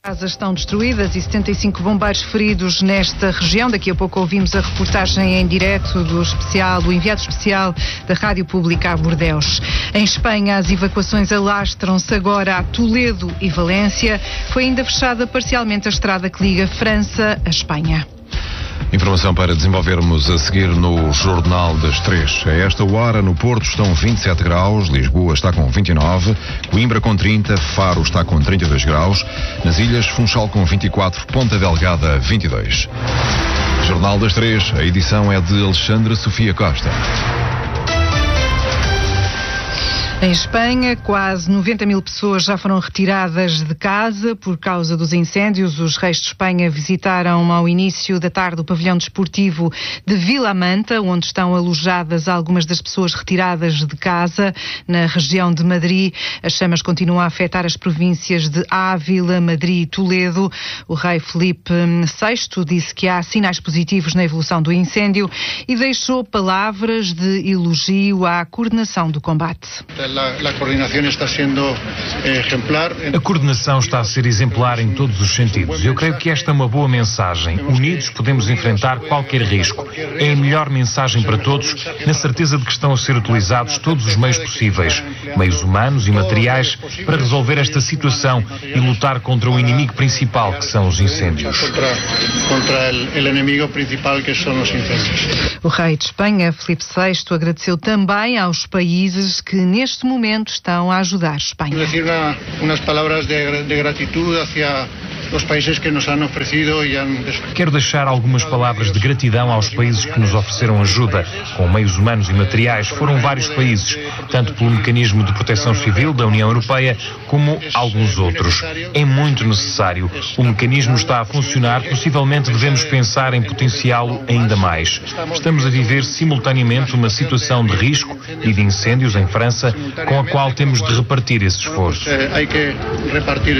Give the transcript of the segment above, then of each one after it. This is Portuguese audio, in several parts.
Casas estão destruídas e 75 bombeiros feridos nesta região. Daqui a pouco ouvimos a reportagem em direto do enviado especial da Rádio Pública a Bordeus. Em Espanha, as evacuações alastram-se agora a Toledo e Valência. Foi ainda fechada parcialmente a estrada que liga França a Espanha. Informação para desenvolvermos a seguir no Jornal das 3. A esta hora, no Porto estão 27 graus, Lisboa está com 29, Coimbra com 30, Faro está com 32 graus, nas ilhas Funchal com 24, Ponta Delgada 22. Jornal das 3, a edição é de Alexandra Sofia Costa. Em Espanha, quase 90 mil pessoas já foram retiradas de casa por causa dos incêndios. Os reis de Espanha visitaram ao início da tarde o pavilhão desportivo de Vilamanta, onde estão alojadas algumas das pessoas retiradas de casa. Na região de Madrid, as chamas continuam a afetar as províncias de Ávila, Madrid e Toledo. O rei Filipe VI disse que há sinais positivos na evolução do incêndio e deixou palavras de elogio à coordenação do combate. A coordenação está sendo exemplar. A coordenação está a ser exemplar em todos os sentidos. Eu creio que esta é uma boa mensagem. Unidos podemos enfrentar qualquer risco. É a melhor mensagem para todos, na certeza de que estão a ser utilizados todos os meios possíveis, meios humanos e materiais, para resolver esta situação e lutar contra o inimigo principal, que são os incêndios. Contra o inimigo principal, que são os incêndios. O rei de Espanha, Filipe VI, agradeceu também aos países que neste momento estão a ajudar a Espanha. Dizer umas palavras de gratidão hacia os países que nos han oferecido e han... Quero deixar algumas palavras de gratidão aos países que nos ofereceram ajuda, com meios humanos e materiais. Foram vários países, tanto pelo mecanismo de proteção civil da União Europeia, como alguns outros. É muito necessário. O mecanismo está a funcionar, possivelmente devemos pensar em potenciá-lo ainda mais. Estamos a viver simultaneamente uma situação de risco e de incêndios em França, com a qual temos de repartir esse esforço. Há que repartir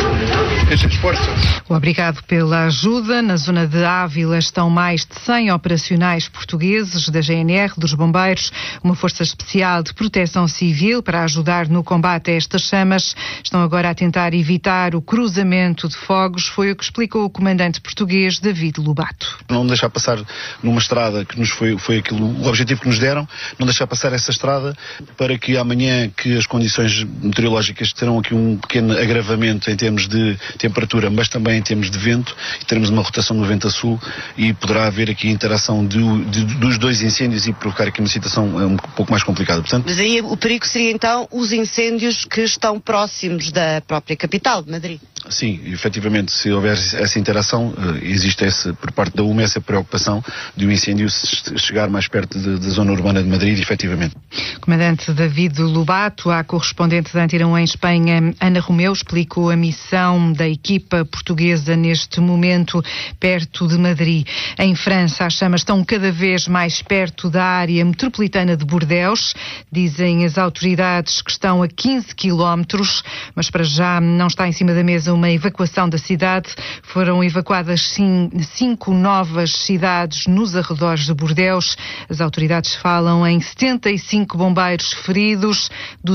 esse esforço. Obrigado pela ajuda. Na zona de Ávila estão mais de 100 operacionais portugueses da GNR, dos bombeiros, uma força especial de proteção civil para ajudar no combate a estas chamas. Estão agora a tentar evitar o cruzamento de fogos. Foi o que explicou o comandante português David Lobato. Não deixar passar numa estrada que nos foi aquilo, o objetivo que nos deram, não deixar passar essa estrada para que amanhã, que as condições meteorológicas terão aqui um pequeno agravamento em termos de temperatura, mas também em termos de vento, e teremos uma rotação do vento a sul e poderá haver aqui a interação dos dois incêndios e provocar aqui uma situação um pouco mais complicada. Portanto, mas aí o perigo seria então os incêndios que estão próximos da própria capital, de Madrid. Sim, efetivamente, se houver essa interação, existe por parte da UMA essa preocupação de o incêndio chegar mais perto da zona urbana de Madrid, efetivamente. Comandante David Lobato, a correspondente da Antena 1 em Espanha, Ana Romeu, explicou a missão da equipa portuguesa neste momento perto de Madrid. Em França, as chamas estão cada vez mais perto da área metropolitana de Bordeus. Dizem as autoridades que estão a 15 quilómetros, mas para já não está em cima da mesa uma evacuação da cidade. Foram evacuadas 5 novas cidades nos arredores de Bordeus. As autoridades falam em 75 bombeiros feridos,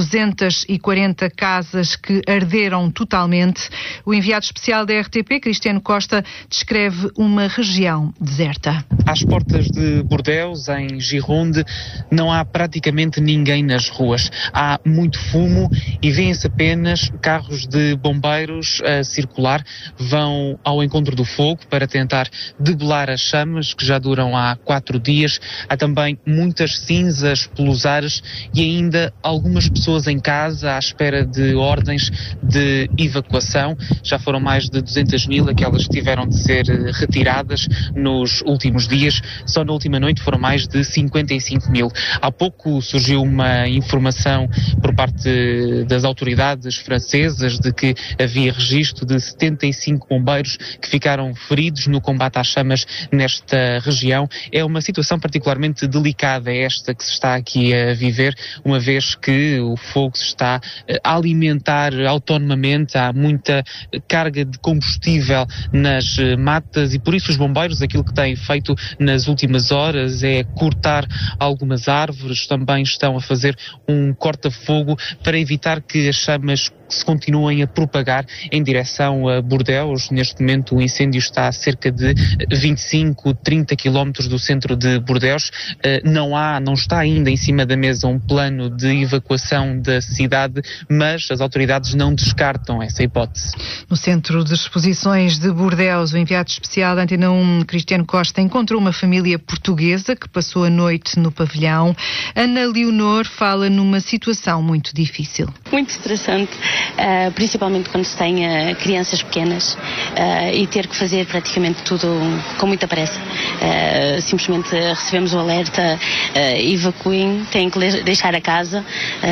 240 casas que arderam totalmente. O enviado especial da RTP, Cristiano Costa, descreve uma região deserta. Às portas de Bordeus, em Gironde, não há praticamente ninguém nas ruas. Há muito fumo e vêem-se apenas carros de bombeiros a circular. Vão ao encontro do fogo para tentar debelar as chamas, que já duram há 4 dias. Há também muitas cinzas pelos ares e ainda algumas pessoas em casa à espera de ordens de evacuação. Já foram mais de 200 mil aquelas que tiveram de ser retiradas nos últimos dias. Só na última noite foram mais de 55 mil. Há pouco surgiu uma informação por parte das autoridades francesas de que havia registro de 75 bombeiros que ficaram feridos no combate às chamas nesta região. É uma situação particularmente delicada esta que se está aqui a viver, uma vez que o fogo se está a alimentar autonomamente, há muita carga de combustível nas matas e por isso os bombeiros aquilo que têm feito nas últimas horas é cortar algumas árvores, também estão a fazer um corta-fogo para evitar que as chamas se continuem a propagar em em direção a Bordeus. Neste momento o incêndio está a cerca de 25-30 quilómetros do centro de Bordeus. Não está ainda em cima da mesa um plano de evacuação da cidade, mas as autoridades não descartam essa hipótese. No centro de exposições de Bordeus, o enviado especial da Antena 1, Cristiano Costa, encontrou uma família portuguesa que passou a noite no pavilhão. Ana Leonor fala numa situação muito difícil. Muito estressante, principalmente quando se tem crianças pequenas e ter que fazer praticamente tudo com muita pressa. Simplesmente recebemos o alerta, evacuem, têm que deixar a casa.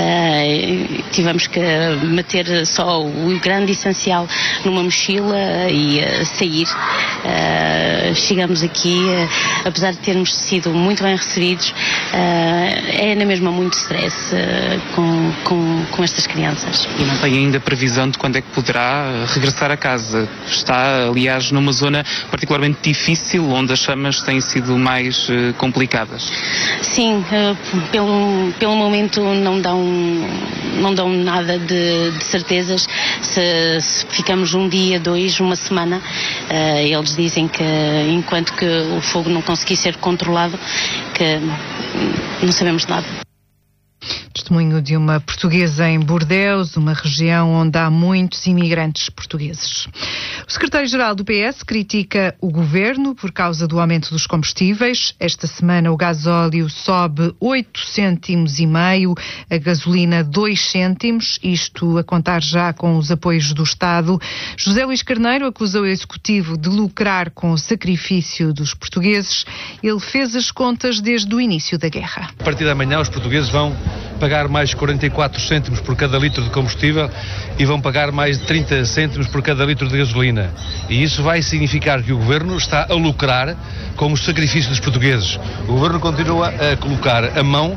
Tivemos que meter só o grande essencial numa mochila e sair. Chegamos aqui, apesar de termos sido muito bem recebidos, é na mesma muito stress com estas crianças. E não tem ainda previsão de quando é que poderá regressar a casa? Está, aliás, numa zona particularmente difícil, onde as chamas têm sido mais complicadas. Sim, pelo momento não dão nada de certezas. Se ficamos um dia, 2, uma semana, eles dizem que enquanto que o fogo não conseguir ser controlado, que não sabemos nada. Testemunho de uma portuguesa em Bordeus, uma região onde há muitos imigrantes portugueses. O secretário-geral do PS critica o governo por causa do aumento dos combustíveis. Esta semana o gasóleo sobe 8 cêntimos e meio, a gasolina 2 cêntimos, isto a contar já com os apoios do Estado. José Luís Carneiro acusa o Executivo de lucrar com o sacrifício dos portugueses. Ele fez as contas desde o início da guerra. A partir da manhã os portugueses vão pagar mais 44 cêntimos por cada litro de combustível e vão pagar mais de 30 cêntimos por cada litro de gasolina. E isso vai significar que o Governo está a lucrar com o sacrifício dos portugueses. O Governo continua a colocar a mão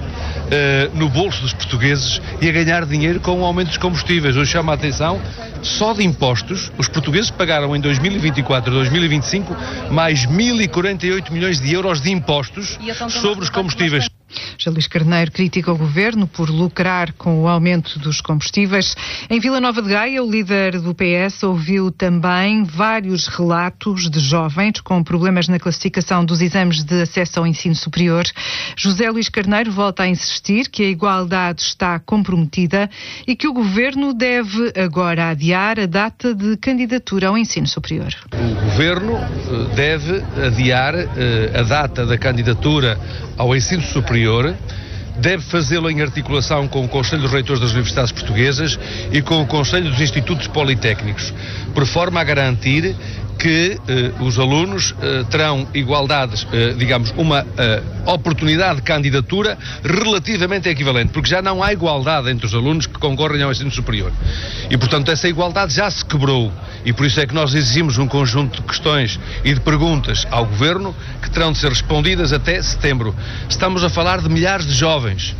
no bolso dos portugueses e a ganhar dinheiro com o aumento dos combustíveis. Hoje chama a atenção, só de impostos, os portugueses pagaram em 2024 e 2025 mais 1.048 milhões de euros de impostos sobre os combustíveis. José Luís Carneiro critica o governo por lucrar com o aumento dos combustíveis. Em Vila Nova de Gaia, o líder do PS ouviu também vários relatos de jovens com problemas na classificação dos exames de acesso ao ensino superior. José Luís Carneiro volta a insistir que a igualdade está comprometida e que o governo deve agora adiar a data de candidatura ao ensino superior. O governo deve adiar a data da candidatura ao ensino superior, deve fazê-lo em articulação com o Conselho dos Reitores das Universidades Portuguesas e com o Conselho dos Institutos Politécnicos, por forma a garantir que os alunos terão igualdades, uma oportunidade de candidatura relativamente equivalente, porque já não há igualdade entre os alunos que concorrem ao ensino superior. E, portanto, essa igualdade já se quebrou. E por isso é que nós exigimos um conjunto de questões e de perguntas ao Governo que terão de ser respondidas até setembro. Estamos a falar de milhares de jovens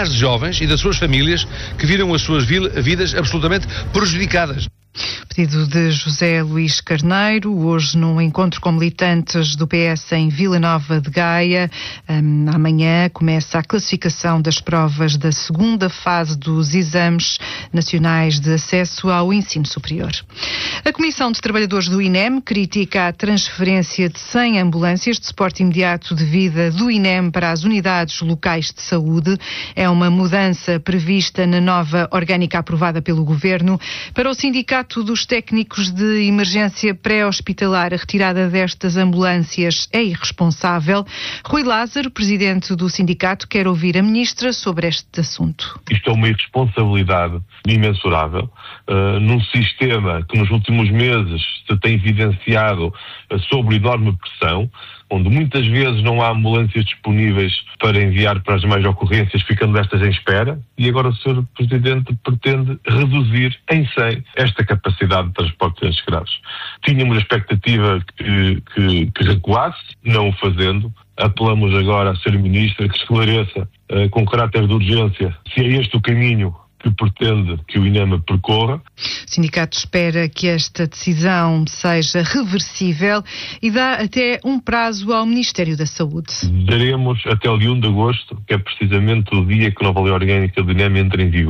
e das suas famílias que viram as suas vidas absolutamente prejudicadas. Pedido de José Luís Carneiro, hoje num encontro com militantes do PS em Vila Nova de Gaia. Amanhã começa a classificação das provas da segunda fase dos exames nacionais de acesso ao ensino superior. A Comissão de Trabalhadores do INEM critica a transferência de 100 ambulâncias de suporte imediato de vida do INEM para as unidades locais de saúde. É uma mudança prevista na nova orgânica aprovada pelo Governo. Para o Sindicato dos Técnicos de Emergência Pré-Hospitalar, a retirada destas ambulâncias é irresponsável. Rui Lázaro, presidente do sindicato, quer ouvir a ministra sobre este assunto. Isto é uma irresponsabilidade imensurável num sistema que nos últimos meses se tem evidenciado sob enorme pressão, onde muitas vezes não há ambulâncias disponíveis para enviar para as mais ocorrências, ficando estas em espera, e agora o Sr. Presidente pretende reduzir em 100 esta capacidade de transporte de doentes graves. Tínhamos a expectativa que recuasse, não o fazendo. Apelamos agora à Sra. Ministra que esclareça com caráter de urgência se é este o caminho que pretende que o INEM percorra. O sindicato espera que esta decisão seja reversível e dá até um prazo ao Ministério da Saúde. Daremos até o dia 1 de agosto, que é precisamente o dia que a nova lei orgânica do INEM entra em vigor.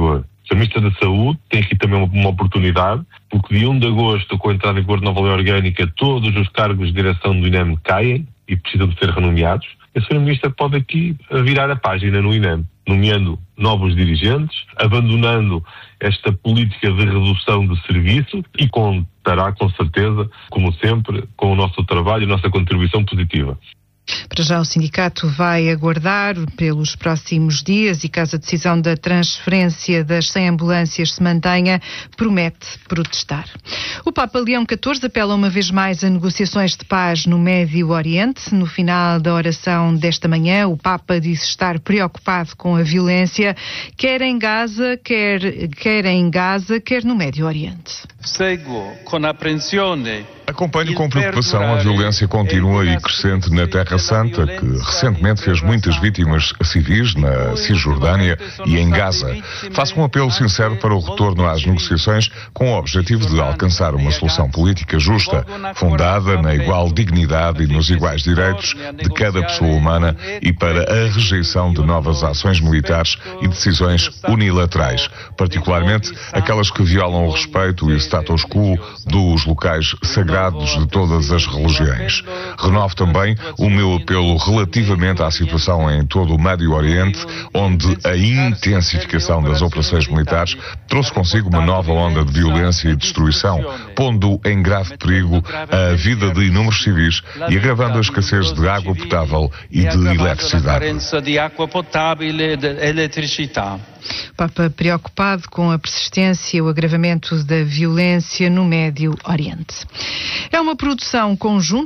O Ministro da Saúde tem aqui também uma oportunidade, porque de 1 de agosto, com a entrada em vigor da nova lei orgânica, todos os cargos de direção do INEM caem e precisam de ser renomeados. A Sra. Ministra pode aqui virar a página no INEM, nomeando novos dirigentes, abandonando esta política de redução de serviço e contará, com certeza, como sempre, com o nosso trabalho e a nossa contribuição positiva. Para já o sindicato vai aguardar pelos próximos dias e caso a decisão da transferência das 100 ambulâncias se mantenha, promete protestar. O Papa Leão XIV apela uma vez mais a negociações de paz no Médio Oriente. No final da oração desta manhã, o Papa disse estar preocupado com a violência, quer em Gaza, quer no Médio Oriente. Acompanho com preocupação a violência contínua e crescente na Terra Santa, que recentemente fez muitas vítimas civis na Cisjordânia e em Gaza. Faço um apelo sincero para o retorno às negociações com o objetivo de alcançar uma solução política justa, fundada na igual dignidade e nos iguais direitos de cada pessoa humana e para a rejeição de novas ações militares e decisões unilaterais, particularmente aquelas que violam o respeito e o status quo dos locais sagrados de todas as religiões. Renovo também o meu apelo relativamente à situação em todo o Médio Oriente, onde a intensificação das operações militares trouxe consigo uma nova onda de violência e destruição, pondo em grave perigo a vida de inúmeros civis e agravando a escassez de água potável e de eletricidade. O Papa preocupado com a persistência e o agravamento da violência no Médio Oriente. É uma produção conjunta